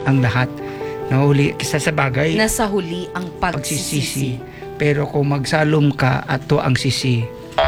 ang lahat. Nahuli kisa sa bagay Nasa huli ang pagsisisi. pero kung magsalom ka ato ang sisi.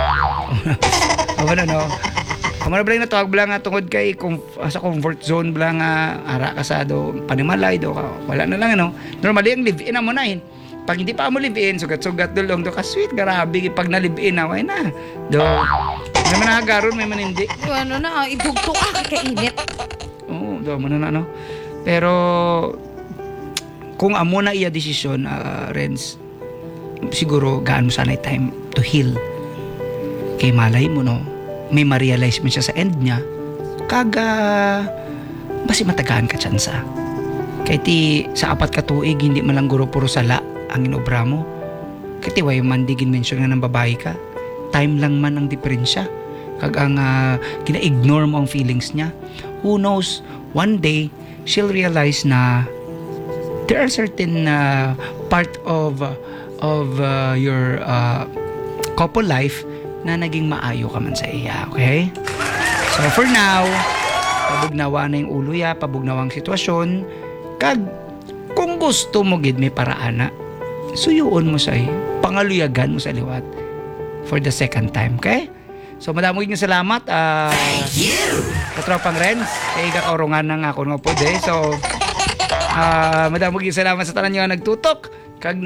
Ano no? Kamara bala na tawag bala nga tungod kay sa comfort zone bala nga ara ka sa do panimalay do ka. Wala na lang ano. Normally ang live-in na mo na yun. Pag hindi pa mo live-in, sugat-sugat dulong do ka sweet grabe pag na live-in na way na. Do. May managaron may manindi. Ano na, idugto ka kainit. Oo, do mo na no. Pero kung amo na iya desisyon, Renz, siguro gaano sana time to heal. Kay malay mo no, may ma-realize man siya sa end niya, kaga basi matagaan ka tsansa. Kay ti sa 4 ka tuig hindi man lang guro puro sala ang inobra mo. Kay ti way man di gin-mention nga ng babae ka. Time lang man ang diferensya. Kag ang kina-ignore mo ang feelings niya. Who knows, one day she'll realize na there are certain part of your couple life na naging maayo ka man sa iya, okay? So for now, pabugnawa na yung ulo ya, pabugnawa ang sitwasyon, kag kung gusto mo gid may paraan na, suyuon mo sa pangaluyagan mo sa liwat for the second time, okay? So madamo gid nga salamat. Thank you! Katropang Renz, kay kakaurongan ng ako nga po de. So madamo gid salamat sa tanan nyo nga nagtutok kag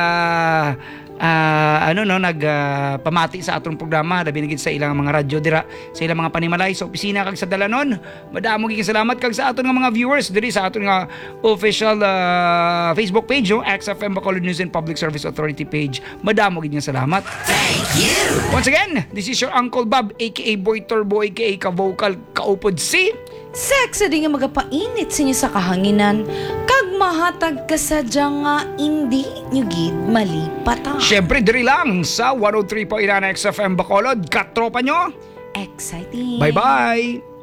pamati sa atong programa labi na gid sa ilang mga radyo dira sa ilang mga panimalay sa opisina kag sa dalanon. Madamo gid salamat kag sa aton nga mga viewers diri sa aton nga official Facebook page, XFM Bacolod News and Public Service Authority page. Madamo gid nga salamat. Thank you. Once again, this is your Uncle Bob aka Boy Turbo aka ka-vocal kaupod si Sexy din nga magapainit sa inyo sa kahanginan. Kag mahatag ka sa nga hindi nyo gid malipata. syempre diri lang sa 103.9 XFM Bacolod. Katropa nyo. Exciting. Bye-bye.